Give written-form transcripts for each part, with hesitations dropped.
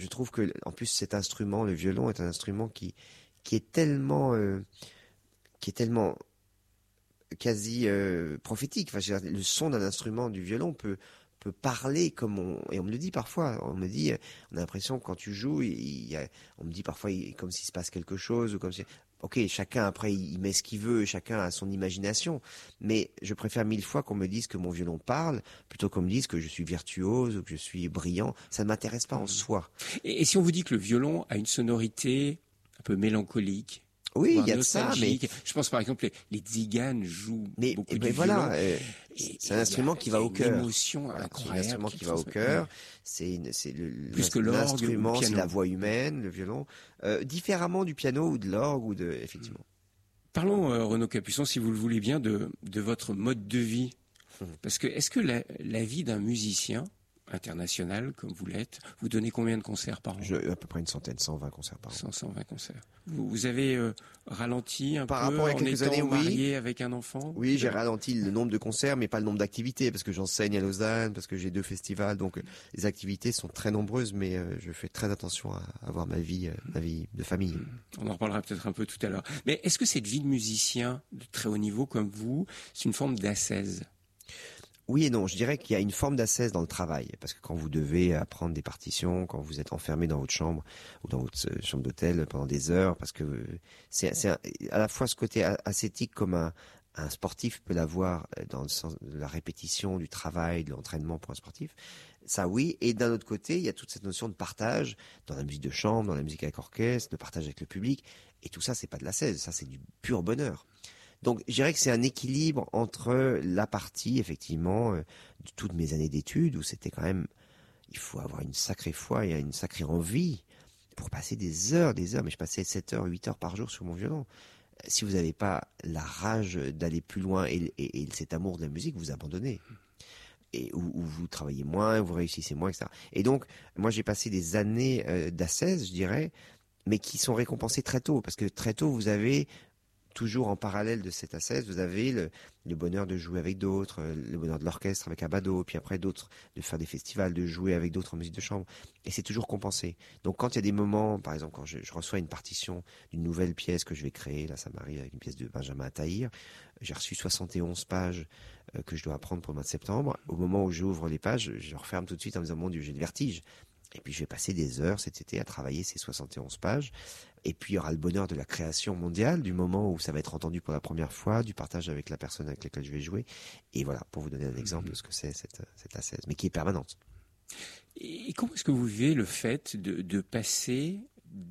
je trouve que, en plus, cet instrument, le violon, est un instrument qui est tellement, quasi prophétique. Enfin, je veux dire, le son d'un instrument du violon peut parler et on me le dit parfois. On me dit, on a l'impression que quand tu joues, on me dit parfois comme s'il se passe quelque chose ou comme si. Ok, chacun après il met ce qu'il veut, chacun a son imagination. Mais je préfère 1000 fois qu'on me dise que mon violon parle plutôt qu'on me dise que je suis virtuose ou que je suis brillant. Ça ne m'intéresse pas en soi. Et si on vous dit que le violon a une sonorité un peu mélancolique, Oui, voire il y a de ça, mais je pense par exemple les tziganes jouent beaucoup du voilà, violon. c'est un instrument qui va au cœur. Une émotion incroyable. C'est un instrument qui va au cœur. C'est plus que l'orgue, l'instrument, c'est la voix humaine, le violon, différemment du piano ou de l'orgue effectivement. Parlons, Renaud Capuçon, si vous le voulez bien, de votre mode de vie. Parce que est-ce que la vie d'un musicien international, comme vous l'êtes, vous donnez combien de concerts par an? À peu près une centaine, 120 concerts par an. 120 concerts. Vous avez ralenti un par peu rapport à en quelques étant années, marié avec un enfant? Oui, j'ai ralenti le nombre de concerts, mais pas le nombre d'activités, parce que j'enseigne à Lausanne, parce que j'ai 2 festivals, donc les activités sont très nombreuses, mais je fais très attention à avoir ma vie de famille. On en reparlera peut-être un peu tout à l'heure. Mais est-ce que cette vie de musicien de très haut niveau comme vous, c'est une forme d'ascèse? Oui et non, je dirais qu'il y a une forme d'ascèse dans le travail, parce que quand vous devez apprendre des partitions, quand vous êtes enfermé dans votre chambre ou dans votre chambre d'hôtel pendant des heures, parce que c'est à la fois ce côté ascétique comme un sportif peut l'avoir dans le sens de la répétition, du travail, de l'entraînement pour un sportif. Ça oui, et d'un autre côté, il y a toute cette notion de partage dans la musique de chambre, dans la musique avec orchestre, de partage avec le public, et tout ça c'est pas de l'ascèse, ça c'est du pur bonheur. Donc, je dirais que c'est un équilibre entre la partie, effectivement, de toutes mes années d'études, où c'était quand même, il faut avoir une sacrée foi et une sacrée envie pour passer des heures, mais je passais 7 heures, 8 heures par jour sur mon violon. Si vous n'avez pas la rage d'aller plus loin et cet amour de la musique, vous abandonnez. Et où vous travaillez moins, vous réussissez moins, etc. Et donc, moi, j'ai passé des années d'ascèse, je dirais, mais qui sont récompensées très tôt, parce que très tôt, vous avez toujours en parallèle de cette ascèse, vous avez le bonheur de jouer avec d'autres, le bonheur de l'orchestre avec Abbado, puis après d'autres, de faire des festivals, de jouer avec d'autres en musique de chambre. Et c'est toujours compensé. Donc quand il y a des moments, par exemple quand je reçois une partition d'une nouvelle pièce que je vais créer, là ça m'arrive avec une pièce de Benjamin Attahir, j'ai reçu 71 pages que je dois apprendre pour le mois de septembre. Au moment où j'ouvre les pages, je referme tout de suite en me disant, mon Dieu, j'ai le vertige. Et puis je vais passer des heures cet été à travailler ces 71 pages. Et puis il y aura le bonheur de la création mondiale, du moment où ça va être entendu pour la première fois, du partage avec la personne avec laquelle je vais jouer. Et voilà, pour vous donner un exemple de ce que c'est cette ascèse, mais qui est permanente. Et comment est-ce que vous vivez le fait de passer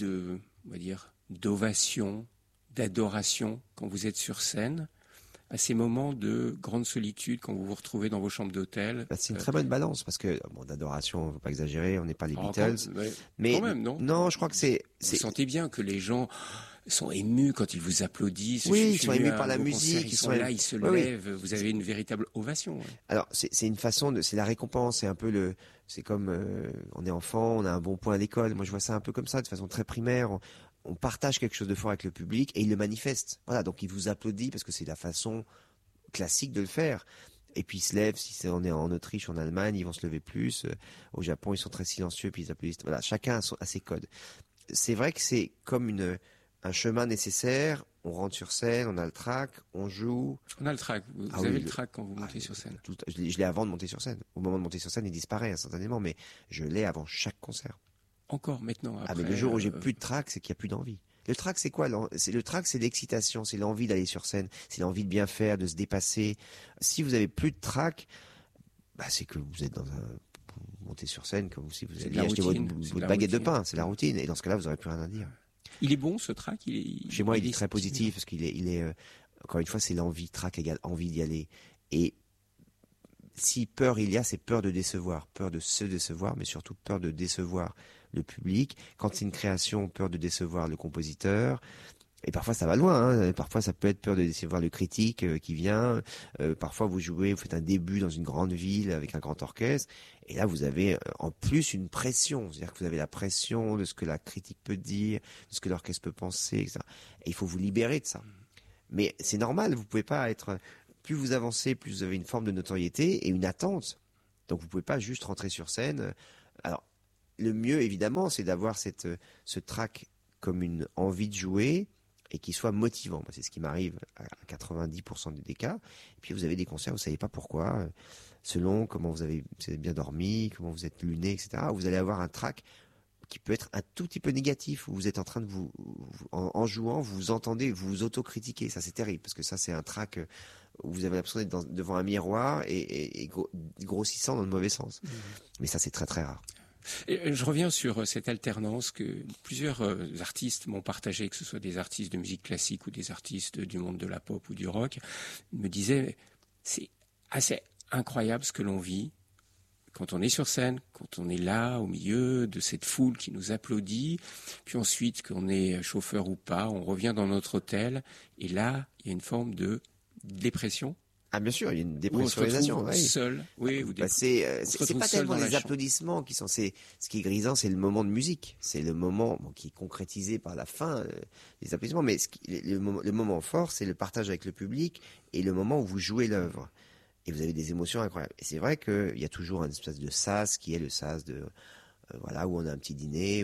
on va dire, d'ovation, d'adoration quand vous êtes sur scène, à ces moments de grande solitude quand vous vous retrouvez dans vos chambres d'hôtel? C'est une très bonne balance, parce que, d'adoration, faut pas exagérer, on n'est pas les Beatles. Mais quand même, non? Non, je crois que Vous sentez bien que les gens sont émus quand ils vous applaudissent. Oui, ils sont émus par la musique. Ils sont là, ils se lèvent. Vous avez une véritable ovation. Ouais. Alors, c'est une façon c'est la récompense. C'est un peu c'est comme, on est enfant, on a un bon point à l'école. Moi, je vois ça un peu comme ça, de façon très primaire. On partage quelque chose de fort avec le public et il le manifeste. Voilà, donc il vous applaudit parce que c'est la façon classique de le faire. Et puis ils se lèvent, on est en Autriche, en Allemagne, ils vont se lever plus. Au Japon, ils sont très silencieux, puis ils applaudissent. Voilà, chacun a ses codes. C'est vrai que c'est comme un chemin nécessaire. On rentre sur scène, on a le track, on joue. On a le track. Vous avez le track quand vous montez sur scène. Je l'ai avant de monter sur scène. Au moment de monter sur scène, il disparaît instantanément, mais je l'ai avant chaque concert. Encore maintenant. Après, mais le jour où j'ai plus de track, c'est qu'il n'y a plus d'envie. Le track, c'est quoi? Le track, c'est l'excitation, c'est l'envie d'aller sur scène, c'est l'envie de bien faire, de se dépasser. Si vous avez plus de track, c'est que vous êtes vous montez sur scène comme si vous alliez acheter votre baguette de pain. C'est la routine. Et dans ce cas-là, vous n'aurez plus rien à dire. Il est bon, ce track? Chez moi, il est très positif, parce qu'il est, encore une fois, c'est l'envie. Track égale envie d'y aller. Et si peur il y a, c'est peur de décevoir, peur de se décevoir, mais surtout peur de décevoir le public. Quand c'est une création, peur de décevoir le compositeur. Et parfois ça va loin, hein. Parfois ça peut être peur de décevoir le critique qui vient. Parfois vous faites un début dans une grande ville avec un grand orchestre, et là vous avez en plus une pression, c'est-à-dire que vous avez la pression de ce que la critique peut dire, de ce que l'orchestre peut penser, etc. Et il faut vous libérer de ça. Mais c'est normal, vous pouvez pas être... Plus vous avancez, plus vous avez une forme de notoriété et une attente. Donc vous pouvez pas juste rentrer sur scène. Alors, le mieux, évidemment, c'est d'avoir ce track comme une envie de jouer et qui soit motivant. Moi, c'est ce qui m'arrive à 90% des cas. Et puis, vous avez des concerts, vous savez pas pourquoi, selon comment vous avez bien dormi, comment vous êtes luné, etc. Vous allez avoir un track qui peut être un tout petit peu négatif, où vous êtes en train de en jouant, vous vous entendez, vous vous autocritiquez. Ça, c'est terrible, parce que ça, c'est un track où vous avez l'impression d'être devant un miroir et grossissant dans le mauvais sens. Mais ça, c'est très, très rare. Et je reviens sur cette alternance que plusieurs artistes m'ont partagé, que ce soit des artistes de musique classique ou des artistes du monde de la pop ou du rock, me disaient, c'est assez incroyable ce que l'on vit quand on est sur scène, quand on est là au milieu de cette foule qui nous applaudit, puis ensuite qu'on est chauffeur ou pas, on revient dans notre hôtel, et là, il y a une forme de dépression. Ah bien sûr, il y a une dépressurisation. On se retrouve seul. Oui, c'est pas tellement les applaudissements qui sont. Ce qui est grisant, c'est le moment de musique. C'est le moment qui est concrétisé par la fin, les applaudissements. Mais le moment fort, c'est le partage avec le public et le moment où vous jouez l'œuvre. Et vous avez des émotions incroyables. Et c'est vrai qu'il y a toujours une espèce de sas qui est le sas de voilà, où on a un petit dîner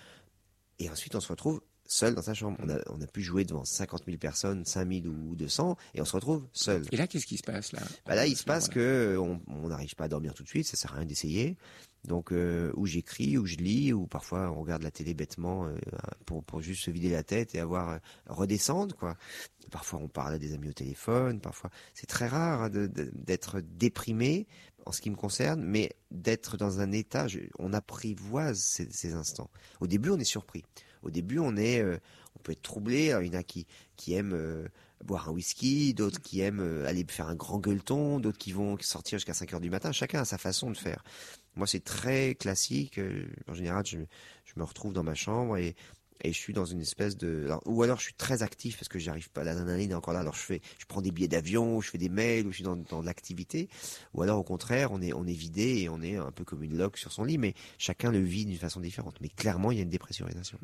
et ensuite on se retrouve seul dans sa chambre. On a pu jouer devant 50 000 personnes, 5 000 ou 200, et on se retrouve seul. Et là, qu'est-ce qui se passe là? Là, il se passe que on n'arrive pas à dormir tout de suite, ça sert à rien d'essayer. Donc, ou j'écris, ou je lis, ou parfois on regarde la télé bêtement pour juste se vider la tête et redescendre, quoi. Parfois on parle à des amis au téléphone, parfois c'est très rare d'être déprimé en ce qui me concerne, mais d'être dans un état, on apprivoise ces instants. Au début, on est surpris. Au début, on peut être troublé. Alors, il y en a qui aiment boire un whisky, d'autres qui aiment aller faire un grand gueuleton, d'autres qui vont sortir jusqu'à 5 heures du matin. Chacun a sa façon de faire. Moi, c'est très classique. En général, je me retrouve dans ma chambre et je suis dans une espèce ou alors je suis très actif parce que j'arrive pas, l'adrénaline est encore là, alors je prends des billets d'avion, ou je fais des mails, ou je suis dans l'activité, ou alors au contraire, on est vidé et on est un peu comme une loque sur son lit, mais chacun le vit d'une façon différente. Mais clairement, il y a une dépressurisation.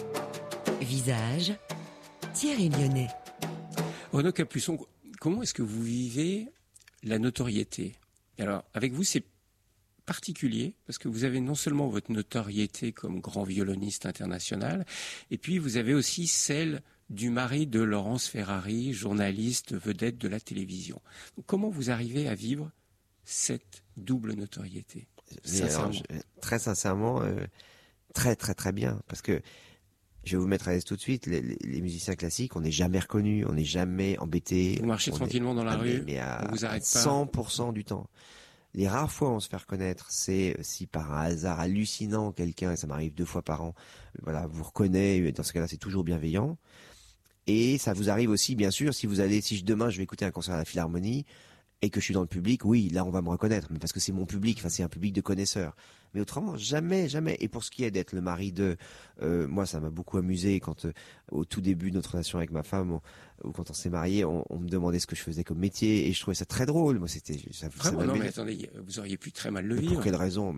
Visage, Thierry Lyonnais. Renaud Capuçon, comment est-ce que vous vivez la notoriété? Alors, avec vous, c'est particulier, parce que vous avez non seulement votre notoriété comme grand violoniste international, et puis vous avez aussi celle du mari de Laurence Ferrari, journaliste vedette de la télévision. Donc, comment vous arrivez à vivre cette double notoriété? Très sincèrement, très très très bien, parce que je vais vous mettre à l'aise tout de suite, les musiciens classiques, on n'est jamais reconnus, on n'est jamais embêtés. Vous marchez tranquillement dans la rue, on vous arrête pas. 100% du temps. Les rares fois où on se fait reconnaître, c'est si par un hasard hallucinant quelqu'un, et ça m'arrive 2 fois par an, voilà, vous reconnaît, et dans ce cas-là, c'est toujours bienveillant. Et ça vous arrive aussi, bien sûr, si demain je vais écouter un concert à la Philharmonie et que je suis dans le public, oui, là on va me reconnaître, mais parce que c'est mon public, enfin c'est un public de connaisseurs. Mais autrement, jamais, jamais. Et pour ce qui est d'être le mari moi ça m'a beaucoup amusé quand au tout début de notre relation avec ma femme, ou quand on s'est mariés, on me demandait ce que je faisais comme métier et je trouvais ça très drôle. Moi c'était vraiment, non mais attendez, vous auriez pu très mal le vivre. Pour quelle raison?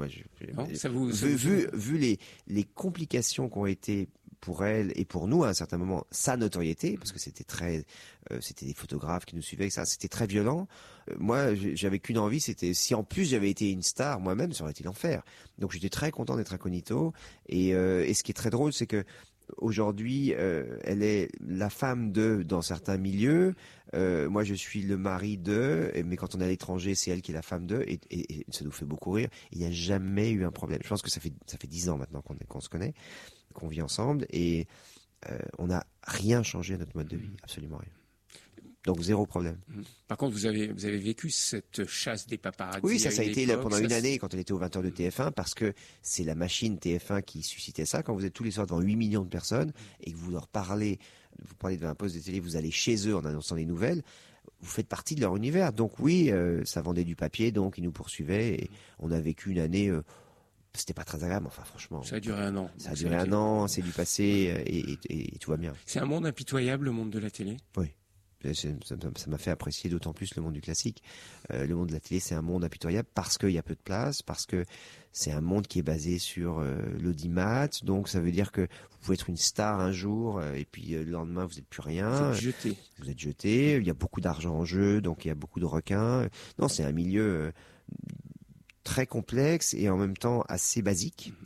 Vu les complications qui ont été pour elle et pour nous à un certain moment sa notoriété, parce que c'était des photographes qui nous suivaient, ça c'était très violent. Moi j'avais qu'une envie, c'était si en plus j'avais été une star moi-même, ça aurait été l'enfer. Donc j'étais très content d'être incognito et ce qui est très drôle, c'est que aujourd'hui elle est la femme dans certains milieux, moi je suis le mari mais quand on est à l'étranger c'est elle qui est la femme et ça nous fait beaucoup rire. Il n'y a jamais eu un problème. Je pense que ça fait 10 ans maintenant qu'on se connaît, qu'on vit ensemble et on n'a rien changé à notre mode de vie, absolument rien. Donc 0 problème. Par contre, vous avez vécu cette chasse des paparazzis. Oui, ça a été pendant une année quand elle était au 20h de TF1, parce que c'est la machine TF1 qui suscitait ça. Quand vous êtes tous les soirs devant 8 millions de personnes et que vous parlez devant un poste de télé, vous allez chez eux en annonçant les nouvelles, vous faites partie de leur univers. Donc oui, ça vendait du papier, donc ils nous poursuivaient et on a vécu une année. C'était pas très agréable, enfin franchement. Ça a duré 1 an. Ça a duré 1 an, c'est du passé et tout va bien. C'est un monde impitoyable, le monde de la télé. Oui. Ça m'a fait apprécier d'autant plus le monde du classique. Le monde de la télé, c'est un monde impitoyable parce qu'il y a peu de place, parce que c'est un monde qui est basé sur l'audimat. Donc ça veut dire que vous pouvez être une star un jour et puis le lendemain vous n'êtes plus rien. Vous êtes jeté. Il y a beaucoup d'argent en jeu, donc il y a beaucoup de requins. Non, c'est un milieu très complexe et en même temps assez basique.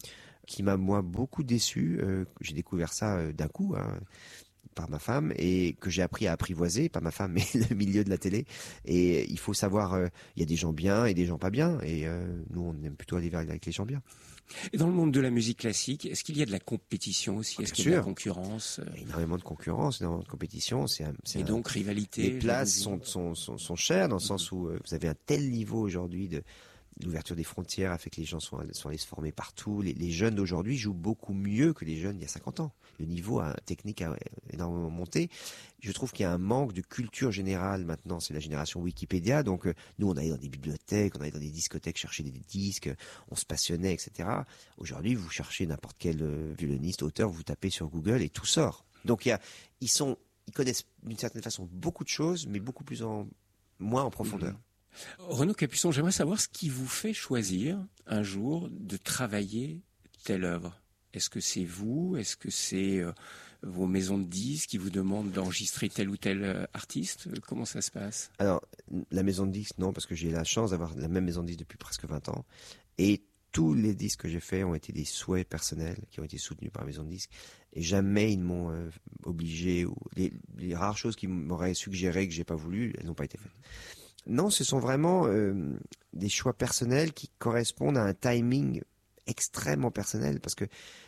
qui m'a moi beaucoup déçu. J'ai découvert ça d'un coup, hein, par ma femme, et que j'ai appris à apprivoiser, pas ma femme, mais le milieu de la télé. Et il faut savoir, il y a des gens bien et des gens pas bien, et nous on aime plutôt aller avec les gens bien. Et dans le monde de la musique classique, est-ce qu'il y a de la compétition aussi? Est-ce qu'il y a de la concurrence? Il y a énormément de concurrence, énormément de compétition. Et donc rivalité. Les places sont chères dans le sens où vous avez un tel niveau aujourd'hui de l'ouverture des frontières a fait que les gens sont allés se former partout. Les jeunes d'aujourd'hui jouent beaucoup mieux que les jeunes il y a 50 ans. Le niveau technique a énormément monté. Je trouve qu'il y a un manque de culture générale maintenant. C'est la génération Wikipédia. Donc nous, on allait dans des bibliothèques, on allait dans des discothèques chercher des disques, on se passionnait, etc. Aujourd'hui, vous cherchez n'importe quel violoniste, auteur, vous tapez sur Google et tout sort. Donc ils connaissent d'une certaine façon beaucoup de choses, mais beaucoup moins en profondeur. Renaud Capuçon, j'aimerais savoir ce qui vous fait choisir un jour de travailler telle œuvre. Est-ce que c'est vous? Est-ce que c'est vos maisons de disques qui vous demandent d'enregistrer tel ou tel artiste? Comment ça se passe? Alors, la maison de disques, non, parce que j'ai la chance d'avoir la même maison de disques depuis presque 20 ans. Et tous les disques que j'ai faits ont été des souhaits personnels qui ont été soutenus par la maison de disques. Et jamais ils m'ont obligé, ou les rares choses qui m'auraient suggéré que j'ai pas voulu, elles n'ont pas été faites. Non, ce sont vraiment des choix personnels qui correspondent à un timing extrêmement personnel. Parce que,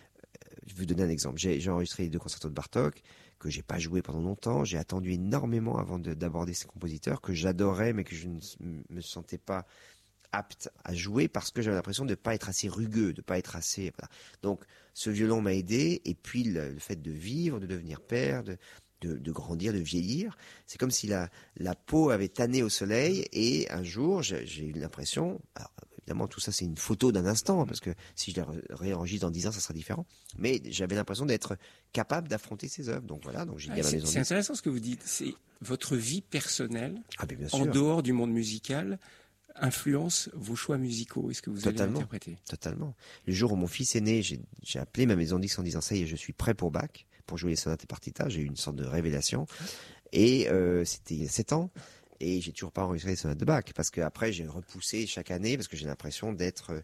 je vais vous donner un exemple. J'ai enregistré les 2 concertos de Bartók, que j'ai pas joué pendant longtemps. J'ai attendu énormément avant d'aborder ces compositeurs, que j'adorais, mais que je ne me sentais pas apte à jouer parce que j'avais l'impression de pas être assez rugueux, de pas être assez... Voilà. Donc, ce violon m'a aidé. Et puis, le fait de vivre, de devenir père, de grandir, de vieillir. C'est comme si la peau avait tanné au soleil et un jour, j'ai eu l'impression, alors évidemment tout ça c'est une photo d'un instant, parce que si je la réenregistre dans 10 ans, ça sera différent, mais j'avais l'impression d'être capable d'affronter ces œuvres. Donc voilà, donc j'ai dit à ma maison. C'est intéressant ce que vous dites, c'est votre vie personnelle, bien en dehors du monde musical, influence vos choix musicaux. Est-ce que vous allez l'interpréter? Totalement. Le jour où mon fils est né, j'ai appelé ma maison de disques en disant ça y est, je suis prêt pour Bach, pour jouer les sonates et partitas. J'ai eu une sorte de révélation. Et c'était il y a 7 ans. Et j'ai toujours pas enregistré les sonates de Bach. Parce que après j'ai repoussé chaque année, parce que j'ai l'impression d'être...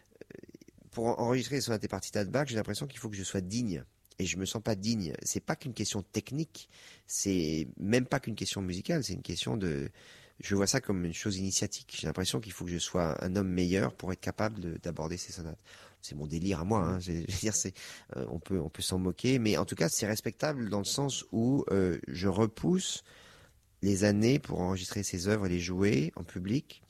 pour enregistrer les sonates et partitas de Bach, j'ai l'impression qu'il faut que je sois digne. Et je me sens pas digne. C'est pas qu'une question technique. C'est même pas qu'une question musicale. C'est une question de... Je vois ça comme une chose initiatique. J'ai l'impression qu'il faut que je sois un homme meilleur pour être capable d'aborder ces sonates. C'est mon délire à moi. Hein. Je veux dire, on peut s'en moquer, mais en tout cas, c'est respectable dans le sens où je repousse les années pour enregistrer ces œuvres et les jouer en public,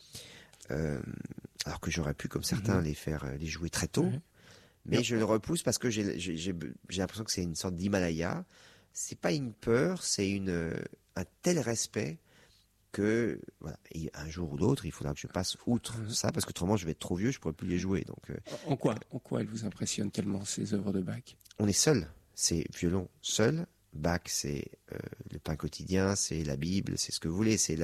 alors que j'aurais pu, comme certains, les jouer très tôt. Mais je le repousse parce que j'ai l'impression que c'est une sorte d'Himalaya. C'est pas une peur, c'est un tel respect que voilà, et un jour ou l'autre, il faudra que je passe outre ça, parce qu'autrement je vais être trop vieux, je pourrais plus les jouer. Donc en quoi elle vous impressionne tellement, ces œuvres de Bach? On est seul, c'est violon seul. Bach, c'est le pain quotidien, c'est la Bible, c'est ce que vous voulez, c'est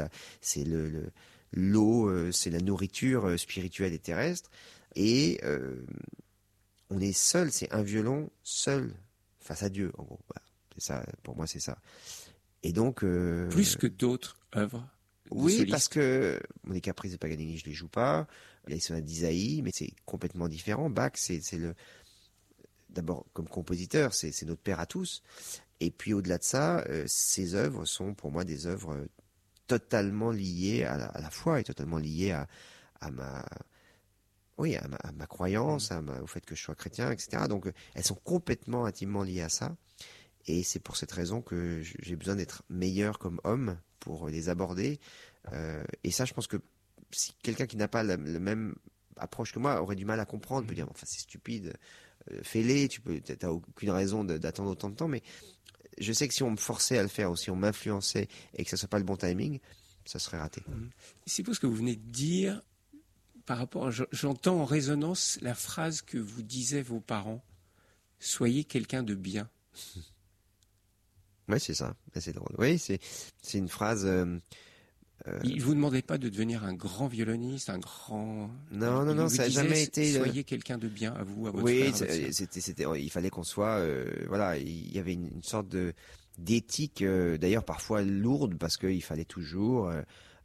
l'eau, c'est la nourriture spirituelle et terrestre. Et on est seul, c'est un violon seul face à Dieu, en gros. Voilà. C'est ça, pour moi, c'est ça. Et donc plus que d'autres œuvres. Oui, parce que les caprices de Paganini, je les joue pas. Il y a les sonates d'Isaïe, mais c'est complètement différent. Bach, c'est d'abord comme compositeur, c'est notre père à tous. Et puis au-delà de ça, ces œuvres sont pour moi des œuvres totalement liées à la foi et totalement liées à ma croyance, au fait que je sois chrétien, etc. Donc elles sont complètement intimement liées à ça. Et c'est pour cette raison que j'ai besoin d'être meilleur comme homme pour les aborder. Et ça, je pense que si quelqu'un qui n'a pas la même approche que moi aurait du mal à comprendre, peut dire, enfin c'est stupide, fais-les, t'as aucune raison d'attendre autant de temps. Mais je sais que si on me forçait à le faire ou si on m'influençait et que ça soit pas le bon timing, ça serait raté. C'est pour ce que vous venez de dire, par rapport, j'entends en résonance la phrase que vous disaient vos parents, soyez quelqu'un de bien. Oui, c'est ça. C'est drôle. Oui, c'est une phrase. Il vous demandait pas de devenir un grand violoniste, un grand. Non, ça n'a jamais été. Soyez quelqu'un de bien à vous, à votre frère. Oui, c'était. Il fallait qu'on soit. Voilà, il y avait une sorte d'éthique, d'ailleurs parfois lourde, parce qu'il fallait toujours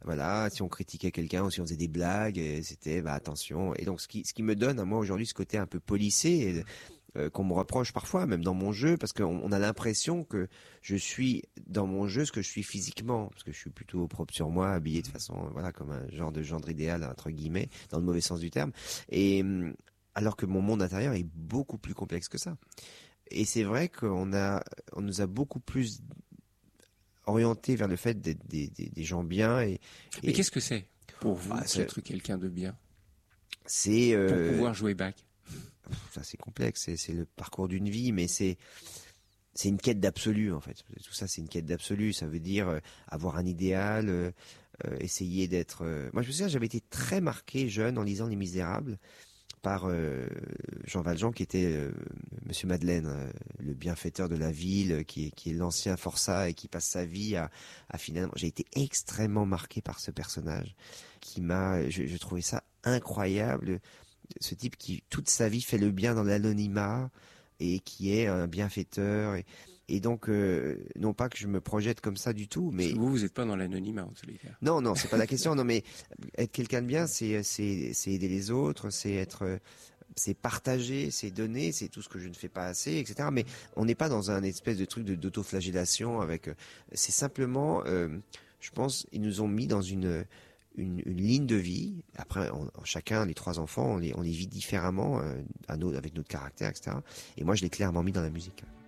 Voilà, si on critiquait quelqu'un ou si on faisait des blagues, c'était attention. Et donc ce qui me donne à moi aujourd'hui ce côté un peu policé qu'on me reproche parfois, même dans mon jeu, parce qu'on a l'impression que je suis dans mon jeu ce que je suis physiquement, parce que je suis plutôt propre sur moi, habillé de façon, voilà, comme un genre de gendre idéal, entre guillemets, dans le mauvais sens du terme. Et alors que mon monde intérieur est beaucoup plus complexe que ça. Et c'est vrai on nous a beaucoup plus orienté vers le fait d'être des gens bien. Mais qu'est-ce que c'est pour vous d'être quelqu'un de bien? C'est pour pouvoir jouer Bach. Ça c'est complexe, c'est le parcours d'une vie, mais c'est une quête d'absolu en fait. Tout ça c'est une quête d'absolu. Ça veut dire avoir un idéal, essayer d'être. Moi je me souviens, j'avais été très marqué jeune en lisant Les Misérables par Jean Valjean qui était Monsieur Madeleine, le bienfaiteur de la ville, qui est l'ancien forçat et qui passe sa vie à finalement. J'ai été extrêmement marqué par ce personnage qui m'a. Je trouvais ça incroyable. Ce type qui toute sa vie fait le bien dans l'anonymat et qui est un bienfaiteur et donc non pas que je me projette comme ça du tout, mais vous n'êtes pas dans l'anonymat en tous les cas. Non, c'est pas la question. Non, mais être quelqu'un de bien, c'est aider les autres, c'est partager, c'est donner, c'est tout ce que je ne fais pas assez, etc. Mais on n'est pas dans un espèce de truc d'autoflagellation avec. C'est simplement, je pense, ils nous ont mis dans une ligne de vie. Après, chacun, les 3 enfants, on les vit différemment avec notre caractère, etc. Et moi, je l'ai clairement mis dans la musique.